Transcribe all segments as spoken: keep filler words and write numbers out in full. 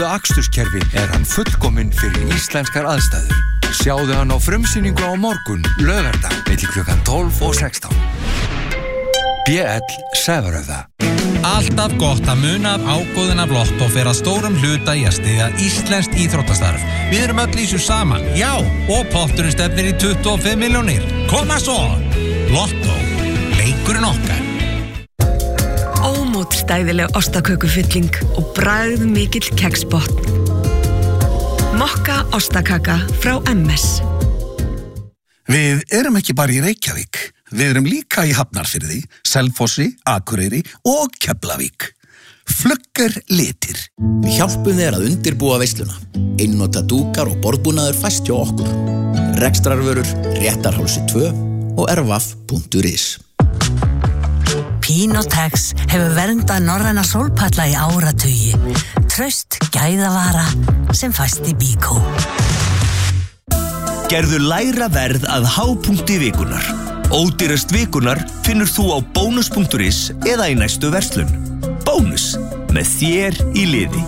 Aksturskerfi er hann fullkominn fyrir íslenskar aðstæður. Sjáðu hann á frumsýningu á morgun, laugardag, milli klukkan tólf og sextán. B L Sævaröða. Alltaf gott að muna af ágóðin af Lotto fyrir að stórum hluta í að styðja íslenskt íþróttastarf. Við erum öll í þessu saman, já, og potturinn stefnir í tuttugu og fimm milljónir. Koma svo! Lotto, leikurinn okkar. Ómótstæðileg ostakökufylling og bragð mikill keksbotn. Mokka ostakaka frá M S. Við erum ekki bara í Reykjavík. Við erum líka í Hafnarfirði, Selfossi, Akureyri og Keflavík. Flugger litir. Við hjálpum þér að undirbúa veisluna. Einnota dúkar og borðbúnaður fæst hjá okkur. Rekstrarvörur, réttarhálsi tvö og ervaf punktur is. Pinotex hefur verndað norræna sólpalla í áratugi. Traust gæðavara sem fæst í Bíkó. Gerðu lægra verð að hápunkti vikunar. Ódýrast vikunar finnur þú á bónus punktur is eða í næstu verslun. Bónus, með þér í liði.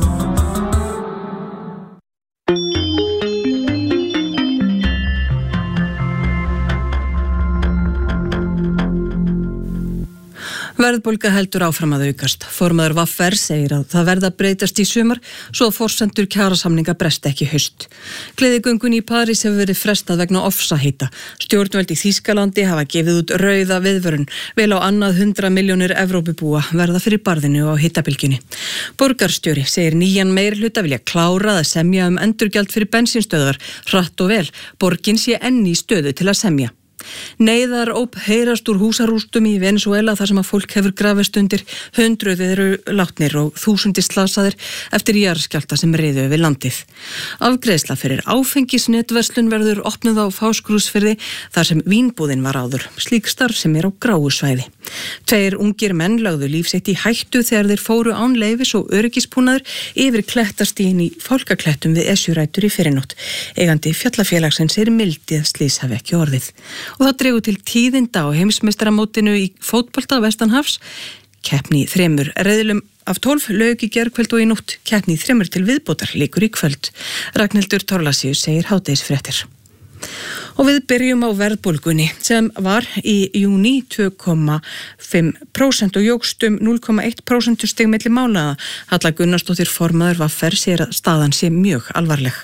Verðbólga heldur áfram að aukast. Formaður V R segir að það verða að breytast í sumar svo að forsendur kjarasamninga bresti ekki í haust. Gleðigöngunni í París hefur verið frestað vegna ofsaheita. Stjórnvöld í Þýskalandi hafa gefið út rauða viðvörun. Vel á annað hundrað milljónir Evrópubúa verða fyrir barðinu á hitabylgjunni. Borgarstjóri segir nýjan meirihluta vilja klára að semja um endurgjald fyrir bensínstöðvar hratt og vel. Borgin sé enn í stöðu til að semja. Neyðaróp heyrast úr húsarústum í Venezuela þar sem að fólk hefur grafist undir, hundruð eru látnir og þúsundir slasaðir eftir jarðskjálfta sem riðu yfir landið. Afgreiðsla fyrir áfengisnetverslun verður opnuð á Fáskrúðsfirði þar sem vínbúðin var áður, slík starf sem er á gráu svæði. Tveir ungir menn lögðu líf sitt í hættu þegar þeir fóru án leyfis og öryggispúnaður yfir klettastíginn í Fálkaklettum við Esjurætur í fyrrinótt. Eigandi fjallafélagsins er mildi að slys hafi ekki orðið. Og það dregur til tíðinda á heimsmeistaramótinu í fótbolta vestanhafs. Keppni í þremur riðlum af tólf lauk í gærkvöld og í nótt. Keppni í þremur til viðbótar leikur í kvöld. Ragnhildur Thorlacius segir hádegisfréttir. Og við byrjum á verðbólgunni sem var í júní tvö komma fimm prósent og jógst um núll komma eitt prósentustig milli mánaða. Halla Gunnarsdóttir formaður V R segir að staðan sé mjög alvarleg.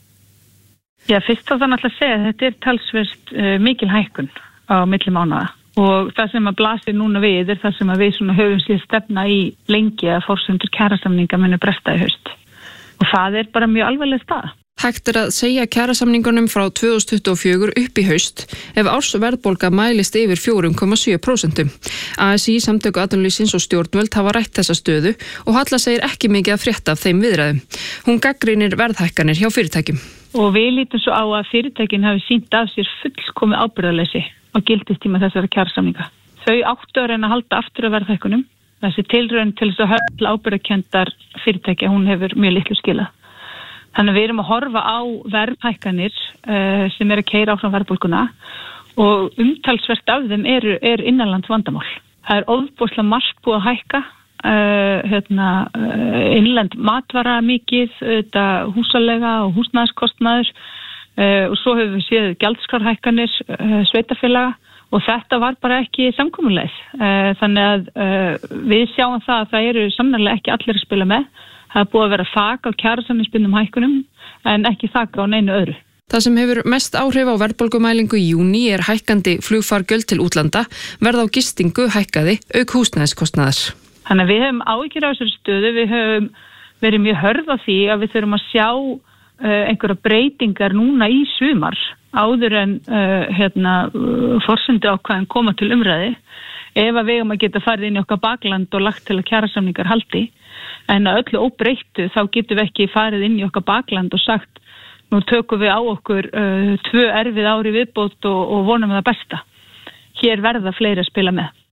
Já, fyrst þá þannig að segja að þetta er talsvert uh, mikil hækkun á milli mánaða og það sem að blasir núna við er það sem að við svona höfum sér stefna í lengi að forsendur kjarasamninga muni bresta í haust og það er bara mjög alvarleg staða. Hægt er að segja kjarasamningunum frá tvö þúsund tuttugu og fjögur upp í haust ef ársverðbólga mælist yfir fjögur komma sjö prósent. A S I, Samtök atvinnulífsins og stjórnvöld hafa rætt þessa stöðu og Halla segir ekki mikið að frétta af þeim viðræðum. Hún gagnrýnir verðhækkanir hjá fyrirtækjum. Og við lítum svo á að fyrirtækin hafi sýnt af sér fullkomið ábyrgðarleysi á gildistíma þessara kjarasamninga. Þau áttu að reyna að halda aftur af verðhækkunum. Þessi tilraun til þess að höfla ábyrgðarkenndar fyrirtækja, hún hefur mjög litlu skilað. Þannig við erum að horfa á verðhækkanir uh, sem er að keyra áfram verðbólguna og umtalsvert af þeim er, er innanlands vandamál. Það er ofboðslega margt búið að hækka, uh, hérna, uh, innlend matvara mikið, þetta, húsalega og húsnæðiskostnaður uh, og svo hefur við séð gjaldskrárhækkanir uh, sveitafélaga og þetta var bara ekki samkomuleið. Uh, þannig að uh, við sjáum það að það eru sannarlega ekki allir að spila með. Það er búið að vera þak á kjarasamningsbundnum hækkunum en ekki þak á neinu öðru. Það sem hefur mest áhrif á verðbólgumælingu í júní er hækkandi flugfargjöld til útlanda, verð á gistingu hækkaði, auk húsnæðiskostnaðar. Þannig að við höfum áhyggjur á þessari stöðu, við höfum verið mjög hörð á því að við þurfum að sjá uh, einhverja breytingar núna í sumar áður en uh, hérna, uh, forsendu ákvæðin koma til umræði ef að við höfum að geta farið inn í okkar bakland og lagt til að kjarasamningar haldi. En að öllu óbreyttu þá getum við ekki farið inn í okkar bakland og sagt nú tökum við á okkur uh, tvö erfið ári viðbót og, og vonum það besta. Hér verða fleiri að spila með.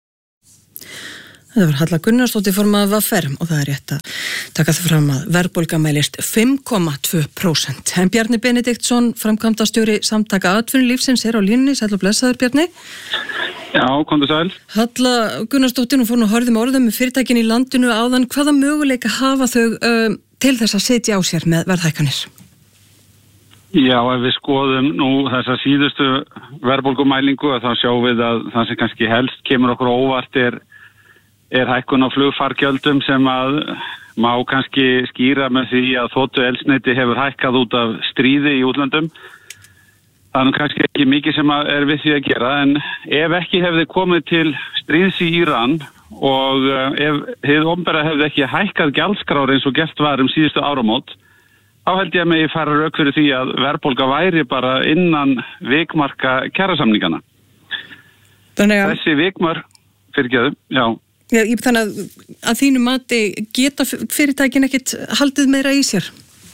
Það var Halla Gunnarsdóttir formaður V R og það er rétt að taka það fram að verðbólga mælist fimm komma tvö prósent. En Bjarni Benediktsson, framkvæmdastjóri Samtaka atvinnulífsins er á línunni. Sæll og blessaður, Bjarni. Já, komdu sæl. Halla Gunnarsdóttir, hún fór nú horfðum orðum með fyrirtækin í landinu áðan. Hvaða möguleika hafa þau uh, til þess að setja á sér með verðhækkanir? Já, ef við skoðum nú þessa síðustu verðbólgumælingu þá sjáum við að það sem kannski helst kemur okkur óvart er, er hækkun á flugfargjöldum sem að má kannski skýra með því að þotu eldsneyti hefur hækkað út af stríði í útlöndum. Það er nú kannski ekki mikið sem er við því að gera, en ef ekki hefði komið til stríðs í Íran og ef hið opinbera hefði ekki hækkað gjaldskrár eins og gert var um síðustu áramót, þá held ég að megi fara rök fyrir því að verðbólga væri bara innan vikmarka kjarasamningana. Þannig að þessi vikmar, fyrirgefðu, já. Já, ég þannig að, að þínu mati geta fyrirtækin ekkit haldið meira í sér?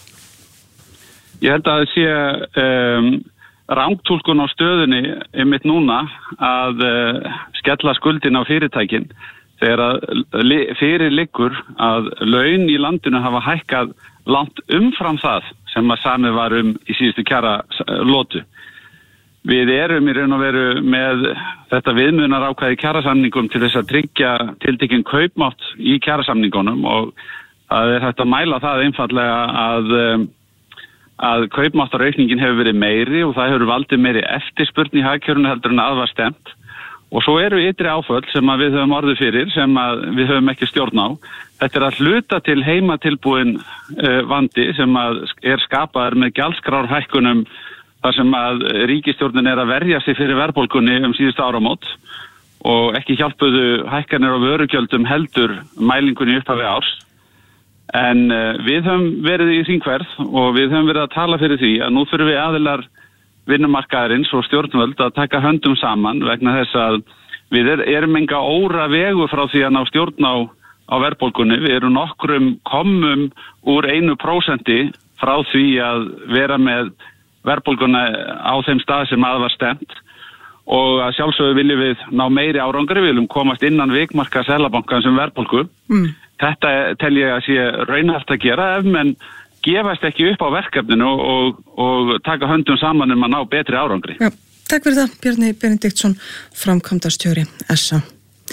Ég held að það sé um, rangtúlkun á stöðunni einmitt núna að uh, skella skuldin á fyrirtækin þegar að li, fyrir liggur að laun í landinu hafa hækkað langt umfram það sem að samið var um í síðustu kjara lotu. Við erum í raun og veru með þetta viðmiðunar ákvæði kjarasamningum til þess að tryggja tiltekinn kaupmátt í kjarasamningunum og það er hægt að mæla það einfallega að, að kaupmáttaraukningin hefur verið meiri og það hefur valdið meiri eftirspurn í hagkerfinu heldur en að var stemt. Og svo eru ytri áföll sem að við höfum orðið fyrir sem að við höfum ekki stjórn á. Þetta er að hluta til heimatilbúin uh, vandi sem að er skapaður með gjaldskrárhækkunum þar sem að ríkisstjórnin er að verja sig fyrir verðbólgunni um síðustu áramót og ekki hjálpuðu hækkanir á vörugjöldum heldur mælingunni upphafi árs. En uh, við höfum verið í hringferð og við höfum verið að tala fyrir því að nú þurfum við aðilar vinnumarkaðarins og stjórnvöld að taka höndum saman vegna þess að við er, erum enga óra vegu frá því að ná stjórn á, á verðbólgunni. Við erum nokkrum komum úr einu prósenti frá því að vera með verðbólguna á þeim stað sem að var stemt og að sjálfsögðu viljum við ná meiri árangri, við viljum komast innan vikmarka Seðlabankans um verðbólgu. Mm. Þetta tel ég að sé raunhæft að gera ef menn gefast ekki upp á verkefninu og, og taka höndum saman um að ná betri árangri. Já, takk fyrir það, Bjarni Benediktsson, framkvæmdastjóri S A.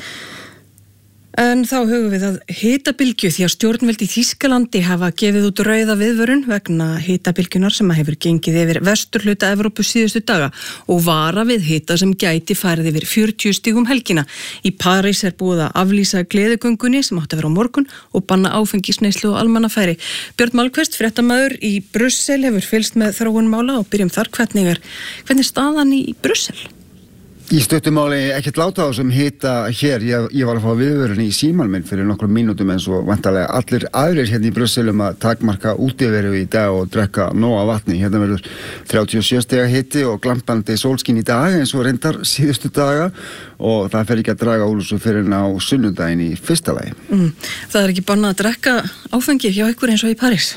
En þá hugum við að hitabylgju því að stjórnvöld í Þýskalandi hafa gefið út rauða viðvörun vegna hitabylgjunar sem hefur gengið yfir vesturhluta Evrópu síðustu daga og vara við hita sem gæti farið yfir fjörutíu stigum helgina. Í París er búið að aflýsa gleðigöngunni sem átti að vera á morgun og banna áfengisneyslu og almannafæri. Björn Málkvist, fréttamaður í Brussel, hefur fylgst með þróun mála og byrjum þar. Hvernig er, hvernig er staðan í Brussel? Í stuttumáli ekkert láta á sem hita hér. Ég, ég var að fá viðvörun í síman minn fyrir nokkrum mínútum eins og vantarlega allir aðrir hérna í Brussel um að takmarka útiveru í dag og drekka nóga vatni. Hérna verður þrjátíu og sjö stiga hiti og glampandi sólskín í dag eins og reyndar síðustu daga og það fer ekki að draga úr þessu fyrir á sunnudaginn í fyrsta lagi. Mm, það er ekki bannað að drekka áfengi hjá ykkur eins og í París?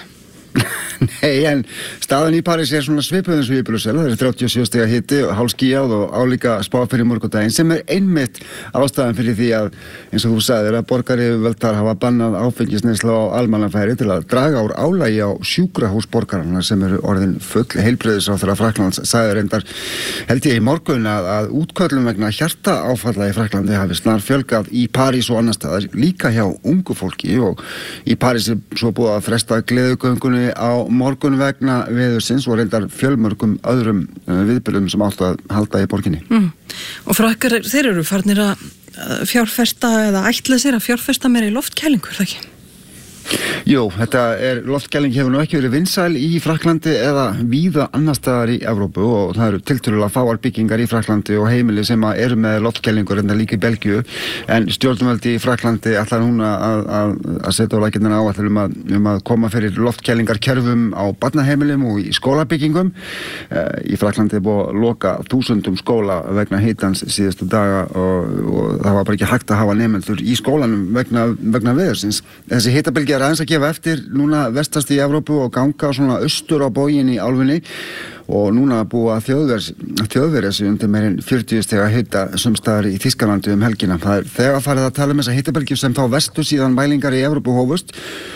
Nei, en staðan í París er svona svipuð eins og í Brussel. Það er þrjátíu og sjö stiga hiti og hálfskýjað og álíka spá fyrir morgundaginn sem er einmitt ástæðan fyrir því að, eins og þú sagðir, að borgaryfirvöldar hafa bannað áfengisneyslu á almannafæri til að draga úr álagi á sjúkrahús borgaranna sem eru orðin full. Heilbrigðisráðherra Frakklands sagði reyndar, held ég í morgun, að, að útköllum vegna hjartaáfalla í Frakklandi hafi snar fjölgað í París og annar staðar, líka hjá ungu fólki, og í París er svo búið að fresta gleðigöngunni á morgun vegna veðursins og reyndar fjölmörgum öðrum viðbyrðum sem áttu að halda í borginni. Mm. Og frakkar, þeir eru farnir að fjárfesta eða ætla sér að fjárfesta meira í loftkælingu, er það ekki? Jú, þetta er, loftkæling hefur nú ekki verið vinsæl í Frakklandi eða víða annar staðar í Evrópu og það eru tiltölulega fáar byggingar í Frakklandi og heimili sem eru með loftkælingur en það líka í Belgíu, en stjórnvöld í Frakklandi ætlar núna að, að, að setja á lakirnar áætlun um að, um að koma fyrir loftkælingarkerfum á barnaheimilum og í skólabyggingum. Í Frakklandi er búið að loka þúsundum skóla vegna hitans síðustu daga og, og það var bara ekki hægt að hafa nemendur í skólanum vegna, vegna veðursins. Þessi hitabylgja er aðeins að gefa eftir núna vestast í Evrópu og ganga svona austur á bóginn í álfunni og núna búa þjóðverja sig undir meirinn fjörutíu stiga hita sumstaðar í Þýskalandi um helgina. Það er þegar farið að tala um þessa hitabylgju sem þá vestu síðan mælingar í Evrópu hófust